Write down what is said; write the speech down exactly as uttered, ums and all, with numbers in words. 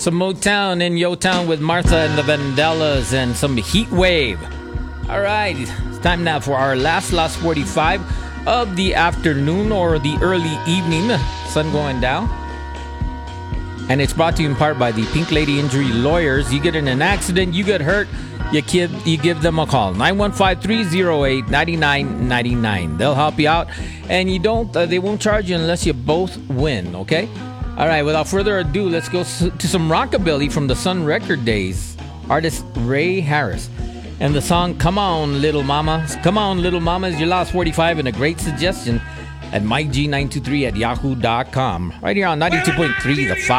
Some Motown in Yo Town with Martha and the Vandellas and some Heat Wave. All right, it's time now for our last, last forty-five of the afternoon or the early evening. Sun going down. And it's brought to you in part by the Pink Lady Injury Lawyers. You get in an accident, you get hurt, you give, you give them a call. nine one five, three oh eight, nine nine nine nine. They'll help you out. And you don't, uh, they won't charge you unless you both win, okay? All right, without further ado, let's go to some rockabilly from the Sun Record days. Artist Ray Harris. And the song, Come On, Little Mama. Come On, Little Mama is your last forty-five and a great suggestion at Mike G nine two three at yahoo dot com. Right here on ninety-two point three The Fox.